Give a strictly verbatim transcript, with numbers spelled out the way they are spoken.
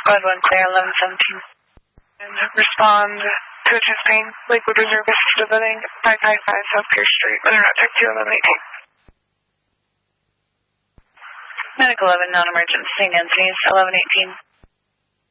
Squad one clear, eleven seventeen. And respond to a chest pain, Lakewood Reserve Assisted Living, five five five South Pierce Street, weather route check two eleven eighteen. Medical eleven, non-emergency, Nancy's eleven eighteen.